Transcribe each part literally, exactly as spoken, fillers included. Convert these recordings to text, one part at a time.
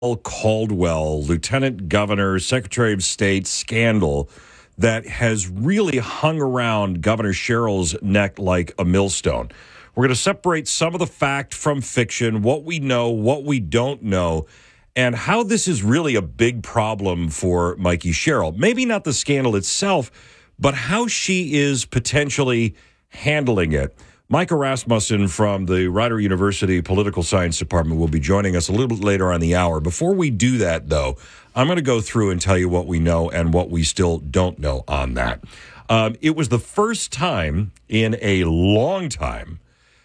Caldwell, Lieutenant Governor, Secretary of State scandal that has really hung around Governor Sherrill's neck like a millstone. We're going to separate some of the fact from fiction, what we know, what we don't know, and how this is really a big problem for Mikey Sherrill. Maybe not the scandal itself, but how she is potentially handling it. Micah Rasmussen from the Rider University Political Science Department will be joining us a little bit later on the hour. Before we do that, though, I'm going to go through and tell you what we know and what we still don't know on that. Um, it was the first time in a long time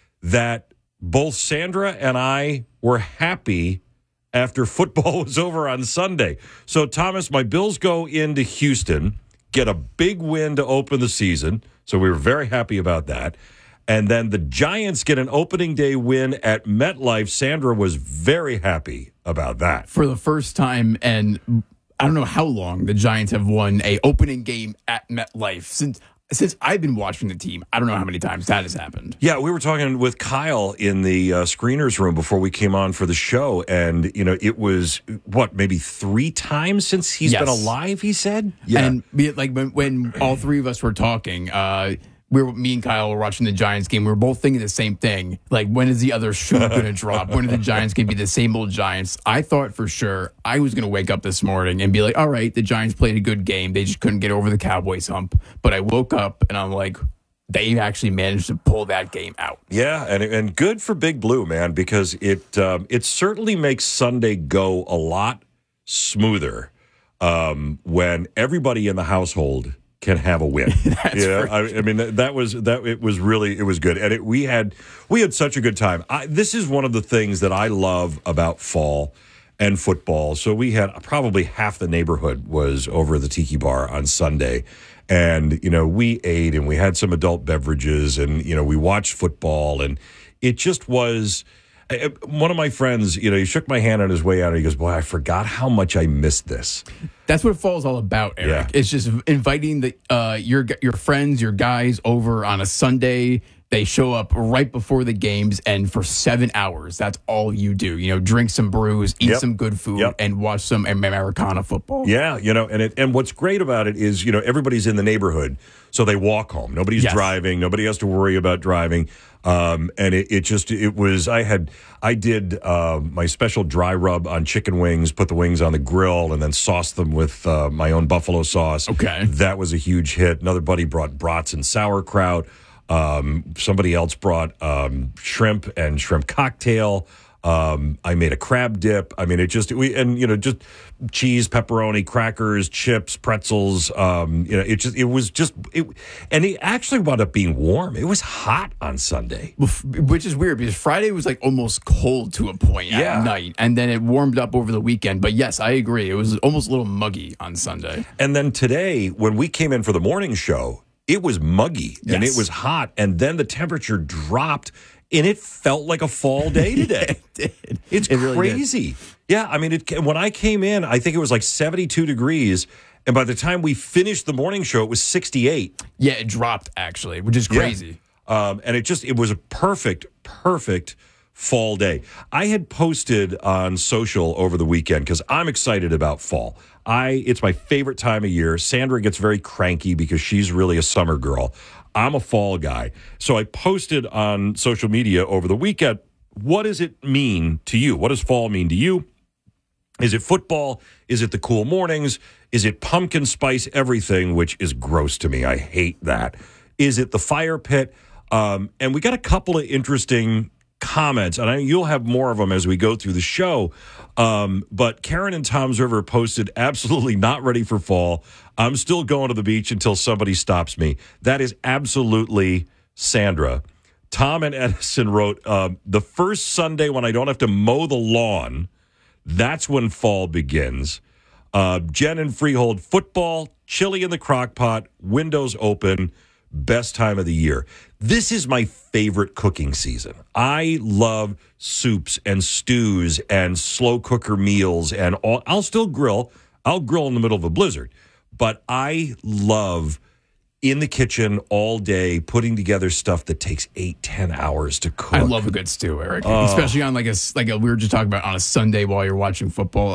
that both Sandra and I were happy after football was over on Sunday. So, Thomas, my Bills go into Houston, get a big win to open the season. So we were very happy about that. And then the Giants get an opening day win at MetLife. Sandra was very happy about that. For the first time, and I don't know how long, the Giants have won a opening game at MetLife. Since since I've been watching the team, I don't know how many times that has happened. Yeah, we were talking with Kyle in the uh, screeners room before we came on for the show. And, you know, it was, what, maybe three times since he's yes. been alive, he said? Yeah. And like when, when all three of us were talking, uh, we were, me and Kyle were watching the Giants game. We were both thinking the same thing. Like, when is the other shoe going to drop? When are the Giants going to be the same old Giants? I thought for sure I was going to wake up this morning and be like, all right, the Giants played a good game. They just couldn't get over the Cowboys hump. But I woke up and I'm like, they actually managed to pull that game out. Yeah, and and good for Big Blue, man, because it um, it certainly makes Sunday go a lot smoother um, when everybody in the household can have a win. Yeah, I, I mean that, that was that. It was really it was good, and it, we had we had such a good time. I, this is one of the things that I love about fall and football. So we had probably half the neighborhood was over at the Tiki Bar on Sunday, and you know we ate and we had some adult beverages, and you know we watched football, and it just was. One of my friends, you know, he shook my hand on his way out, and he goes, "Boy, I forgot how much I missed this." That's what fall's all about, Eric. Yeah. It's just inviting the uh, your your friends, your guys over on a Sunday. They show up right before the games, and for seven hours, that's all you do. You know, drink some brews, eat yep. some good food, yep. and watch some Americana football. Yeah, you know, and it, and what's great about it is, you know, everybody's in the neighborhood, so they walk home. Nobody's yes. driving. Nobody has to worry about driving. Um, and it, it just, it was, I had, I did uh, my special dry rub on chicken wings, put the wings on the grill, and then sauced them with uh, my own buffalo sauce. Okay. That was a huge hit. Another buddy brought brats and sauerkraut. Um, somebody else brought um, shrimp and shrimp cocktail. Um, I made a crab dip. I mean, it just, we, and, you know, just cheese, pepperoni, crackers, chips, pretzels. Um, you know, it just, it was just, it, and it actually wound up being warm. It was hot on Sunday. Which is weird because Friday was like almost cold to a point at yeah. night. And then it warmed up over the weekend. But yes, I agree. It was almost a little muggy on Sunday. And then today, when we came in for the morning show, it was muggy yes. and it was hot. And then the temperature dropped. And it felt like a fall day today. It did. It's it really crazy. Did. Yeah, I mean, it, when I came in, I think it was like seventy-two degrees. And by the time we finished the morning show, it was sixty-eight. Yeah, it dropped, actually, which is crazy. Yeah. Um, and it just, it was a perfect, perfect fall day. I had posted on social over the weekend because I'm excited about fall. I It's my favorite time of year. Sandra gets very cranky because she's really a summer girl. I'm a fall guy. So I posted on social media over the weekend, what does it mean to you? What does fall mean to you? Is it football? Is it the cool mornings? Is it pumpkin spice everything, which is gross to me? I hate that. Is it the fire pit? Um, and we got a couple of interesting comments, and I, you'll have more of them as we go through the show. Um, but Karen in Toms River posted, absolutely not ready for fall. I'm still going to the beach until somebody stops me. That is absolutely Sandra. Tom and Edison wrote, um, the first Sunday when I don't have to mow the lawn, that's when fall begins. Uh, Jen and Freehold, football, chili in the crock pot, windows open, best time of the year. This is my favorite cooking season. I love soups and stews and slow cooker meals, and all. I'll still grill. I'll grill in the middle of a blizzard, but I love in the kitchen all day putting together stuff that takes eight, ten hours to cook. I love a good stew, Eric, oh. especially on like a like a, we were just talking about on a Sunday while you're watching football.